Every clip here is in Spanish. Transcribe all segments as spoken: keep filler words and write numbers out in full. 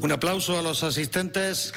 Un aplauso a los asistentes.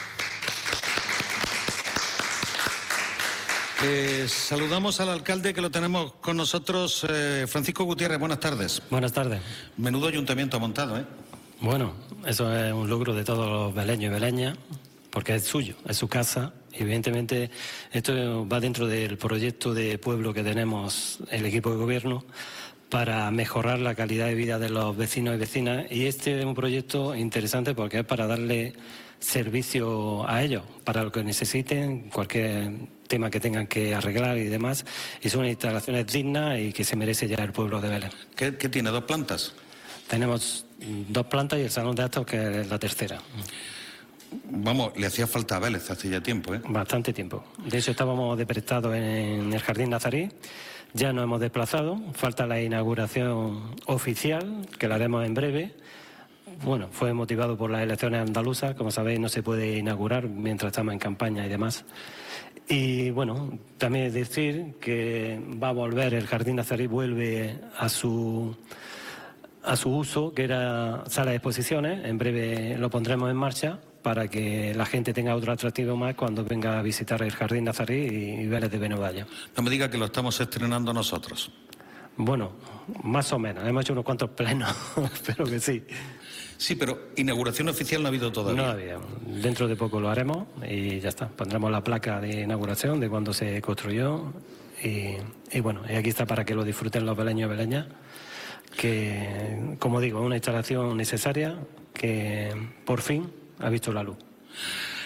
Eh, saludamos al alcalde que lo tenemos con nosotros, eh, Francisco Gutiérrez. Buenas tardes. Buenas tardes. Menudo ayuntamiento ha montado, ¿eh? Bueno, eso es un logro de todos los beleños y beleñas, porque es suyo, es su casa. Y evidentemente esto va dentro del proyecto de pueblo que tenemos el equipo de gobierno para mejorar la calidad de vida de los vecinos y vecinas. Y este es un proyecto interesante porque es para darle servicio a ellos, para lo que necesiten, cualquier tema que tengan que arreglar y demás. Y son instalaciones dignas y que se merece ya el pueblo de Belén. ¿Qué, qué tiene? ¿Dos plantas? Tenemos dos plantas y el salón de actos, que es la tercera. Vamos, le hacía falta a Vélez hace ya tiempo, ¿eh? Bastante tiempo. De hecho, estábamos de prestado en el Jardín Nazarí. Ya nos hemos desplazado. Falta la inauguración oficial, que la haremos en breve. Bueno, fue motivado por las elecciones andaluzas. Como sabéis, no se puede inaugurar mientras estamos en campaña y demás. Y bueno, también decir que va a volver, el Jardín Nazarí vuelve a su... a su uso, que era sala de exposiciones. En breve lo pondremos en marcha para que la gente tenga otro atractivo más cuando venga a visitar el Jardín Nazarí y Vélez de Benodalla. No me diga que lo estamos estrenando nosotros. Bueno, más o menos. Hemos hecho unos cuantos plenos, espero que sí. Sí, pero inauguración oficial no ha habido todavía. No había. Dentro de poco lo haremos y ya está. Pondremos la placa de inauguración de cuando se construyó y, y bueno, y aquí está para que lo disfruten los beleños y beleñas, que, como digo, es una instalación necesaria que por fin ha visto la luz.